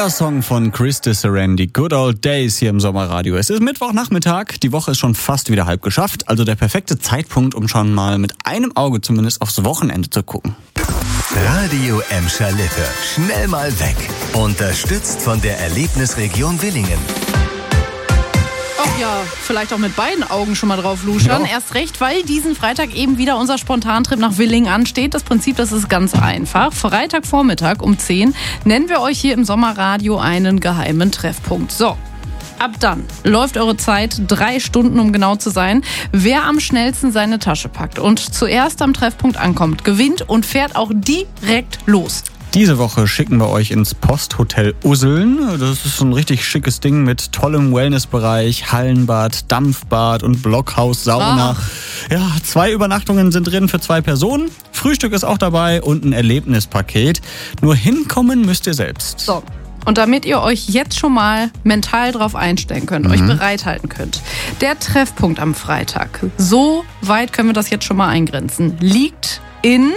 Toller Song von Chris Disserendi, Good Old Days hier im Sommerradio. Es ist Mittwochnachmittag, die Woche ist schon fast wieder halb geschafft, also der perfekte Zeitpunkt, um schon mal mit einem Auge zumindest aufs Wochenende zu gucken. Radio Emscher Lippe, schnell mal weg. Unterstützt von der Erlebnisregion Willingen. Ach ja, vielleicht auch mit beiden Augen schon mal drauf luschern. Ja. Erst recht, weil diesen Freitag eben wieder unser Spontantrip nach Willingen ansteht. Das Prinzip, das ist ganz einfach. Freitagvormittag um 10 nennen wir euch hier im Sommerradio einen geheimen Treffpunkt. So. Ab dann läuft eure Zeit 3 Stunden, um genau zu sein. Wer am schnellsten seine Tasche packt und zuerst am Treffpunkt ankommt, gewinnt und fährt auch direkt los. Diese Woche schicken wir euch ins Posthotel Usseln. Das ist so ein richtig schickes Ding mit tollem Wellnessbereich, Hallenbad, Dampfbad und Blockhaus, Sauna. Ja, 2 Übernachtungen sind drin für 2 Personen. Frühstück ist auch dabei und ein Erlebnispaket. Nur hinkommen müsst ihr selbst. So. Und damit ihr euch jetzt schon mal mental drauf einstellen könnt, euch bereithalten könnt, der Treffpunkt am Freitag, so weit können wir das jetzt schon mal eingrenzen, liegt in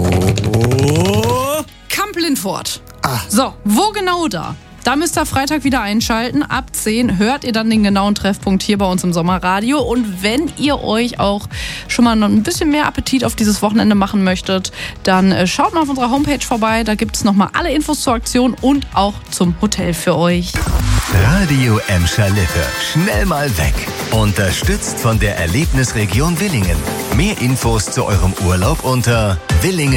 Kamp-Lindfort. So, wo genau da? Da müsst ihr Freitag wieder einschalten. Ab 10 hört ihr dann den genauen Treffpunkt hier bei uns im Sommerradio. Und wenn ihr euch auch schon mal noch ein bisschen mehr Appetit auf dieses Wochenende machen möchtet, dann schaut mal auf unserer Homepage vorbei. Da gibt es nochmal alle Infos zur Aktion und auch zum Hotel für euch. Radio Emscher Lippe, schnell mal weg. Unterstützt von der Erlebnisregion Willingen. Mehr Infos zu eurem Urlaub unter willingen.